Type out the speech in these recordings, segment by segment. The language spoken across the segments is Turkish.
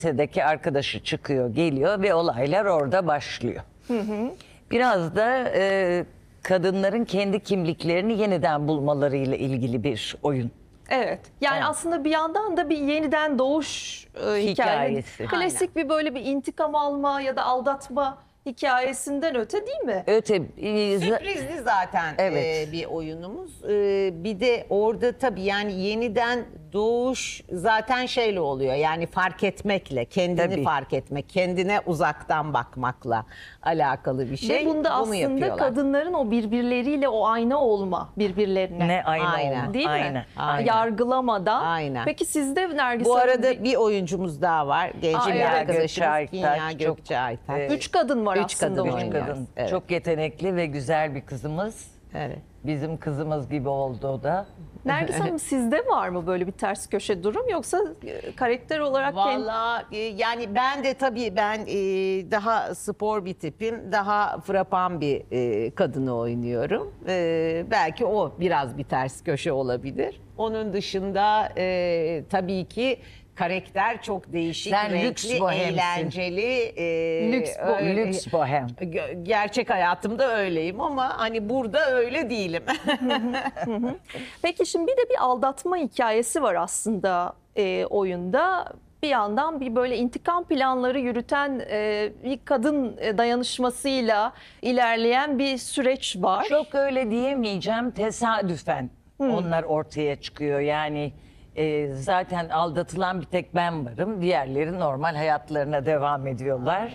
lisedeki arkadaşı çıkıyor, geliyor ve olaylar orada başlıyor. Biraz da kadınların kendi kimliklerini yeniden bulmalarıyla ilgili bir oyun. Evet. Yani Evet. aslında bir yandan da bir yeniden doğuş Hikayesi. Klasik bir böyle bir intikam alma ya da aldatma hikayesinden öte değil mi? Öte Sürprizli zaten Evet. bir oyunumuz. Bir de orada tabii yani yeniden doğuş zaten şeyle oluyor. Yani fark etmekle, kendini Tabii. fark etmek, kendine uzaktan bakmakla alakalı bir şey. Ve bunda Bunu aslında yapıyorlar. kadınların o birbirleriyle o ayna olma birbirlerine. ne aynı Aynen. olma. Değil mi? Aynen. Aynen. Yargılamadan. Aynen. Peki sizde Nergis Bu Hanım, arada bir oyuncumuz daha var. Genç bir evet. arkadaşımız. Gökçe Aytaç, Dünya çok, Gökçe Aytaç. 3 kadın var Üç aslında kadın oyunda. oynuyor. Kadın. Evet. Çok yetenekli ve güzel bir kızımız. Evet. Bizim kızımız gibi oldu o da. Nergis Hanım sizde var mı böyle bir ters köşe durum yoksa karakter olarak Vallahi yani ben de tabii daha spor bir tipim, daha frapan bir kadını oynuyorum. Belki o biraz bir ters köşe olabilir. Onun dışında tabii ki karakter çok değişik, Sen renkli, lüks bohemsin. eğlenceli. Lüks bohem. Gerçek hayatımda öyleyim ama hani burada öyle değilim. Peki şimdi bir de bir aldatma hikayesi var aslında oyunda. Bir yandan bir böyle intikam planları yürüten bir kadın dayanışmasıyla ilerleyen bir süreç var. Çok öyle diyemeyeceğim, tesadüfen onlar ortaya çıkıyor. Yani zaten aldatılan bir tek ben varım. Diğerleri normal hayatlarına devam ediyorlar.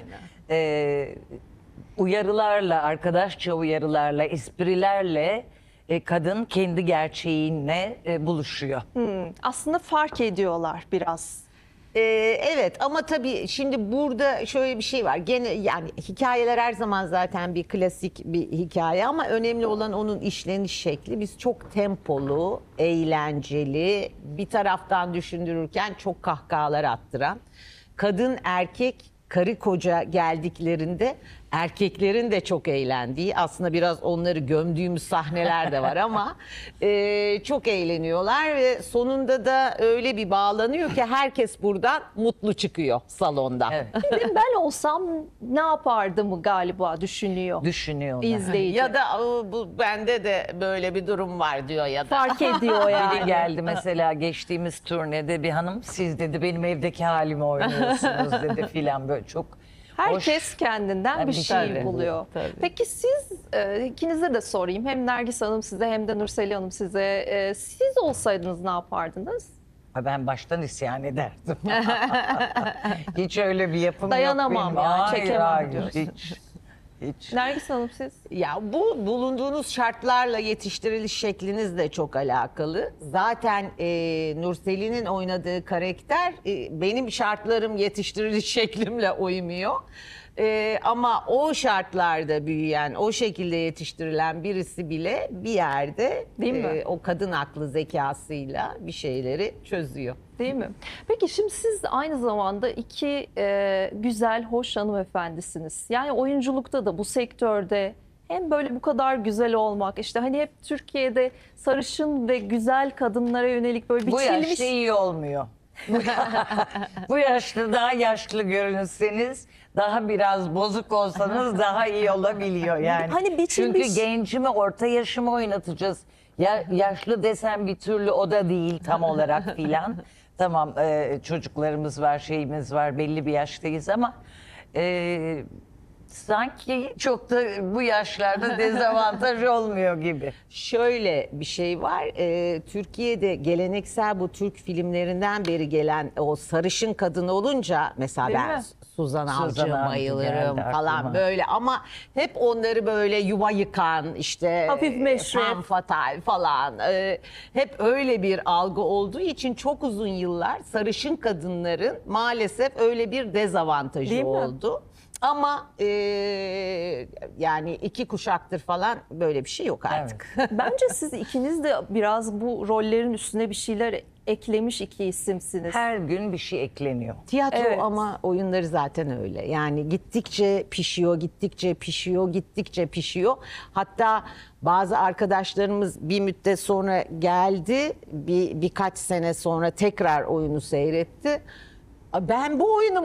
Uyarılarla, arkadaşça uyarılarla, esprilerle kadın kendi gerçeğinle buluşuyor. Aslında fark ediyorlar biraz. Evet ama tabii şimdi burada şöyle bir şey var. Gene yani hikayeler her zaman zaten bir klasik bir hikaye ama önemli olan onun işleniş şekli. Biz çok tempolu, eğlenceli, bir taraftan düşündürürken çok kahkahalar attıran, kadın erkek karı koca geldiklerinde erkeklerin de çok eğlendiği, aslında biraz onları gömdüğümüz sahneler de var ama çok eğleniyorlar ve sonunda da öyle bir bağlanıyor ki herkes buradan mutlu çıkıyor salonda. Evet. Dedim ben olsam ne yapardım galiba düşünüyor Düşünüyorlar. izleyici. Ya da bu bende de böyle bir durum var diyor ya da. Fark ediyor yani. Biri geldi mesela geçtiğimiz turnede, bir hanım, siz dedi benim evdeki halimi oynuyorsunuz dedi filan, böyle çok Herkes hoş. kendinden bir Tabii, şey tabii. buluyor. Tabii. Peki siz ikinize de sorayım. Hem Nergis Hanım size hem de Nursel Hanım size. Siz olsaydınız ne yapardınız? Ben baştan isyan ederdim. Hiç öyle bir yapım Dayanamam yok benim. yani, Hayır, çekemem hayır, diyorsun. hiç. Nergis Hanım siz? Ya bu bulunduğunuz şartlarla yetiştiriliş şekliniz de çok alakalı. Zaten Nursel'in oynadığı karakter benim şartlarım, yetiştiriliş şeklimle uymuyor. Ama o şartlarda büyüyen, o şekilde yetiştirilen birisi bile bir yerde Değil mi? o kadın aklı zekasıyla bir şeyleri çözüyor. Değil mi? Peki şimdi siz aynı zamanda iki güzel, hoş hanımefendisiniz. Yani oyunculukta da bu sektörde hem böyle bu kadar güzel olmak, işte hani hep Türkiye'de sarışın ve güzel kadınlara yönelik böyle Bu biçilmiş... yaşta iyi olmuyor. Bu yaşta daha yaşlı görünseniz, daha biraz bozuk olsanız daha iyi olabiliyor yani. Hani biçilmiş- Çünkü gencimi, orta yaşımı oynatacağız. Ya yaşlı desem bir türlü o da değil tam olarak filan. Tamam, çocuklarımız var, şeyimiz var, belli bir yaştayız ama sanki çok da bu yaşlarda dezavantaj olmuyor gibi. Şöyle bir şey var. Türkiye'de geleneksel bu Türk filmlerinden beri gelen o sarışın kadın olunca mesela Değil ben mi? Suzan Avcı Suzan Avcı bayılırım geldi falan aklıma. böyle ama hep onları böyle yuva yıkan işte Hafif meşrep. femme fatale falan hep öyle bir algı olduğu için çok uzun yıllar sarışın kadınların maalesef öyle bir dezavantajı Değil mi? oldu. Ama yani 2 kuşaktır falan böyle bir şey yok artık. Bence siz ikiniz de biraz bu rollerin üstüne bir şeyler eklemiş iki isimsiniz. Her gün bir şey ekleniyor. Tiyatro Evet. ama oyunları zaten öyle. Yani gittikçe pişiyor, gittikçe pişiyor, gittikçe pişiyor. Hatta bazı arkadaşlarımız bir müddet sonra geldi, birkaç sene sonra tekrar oyunu seyretti. Ben bu oyunu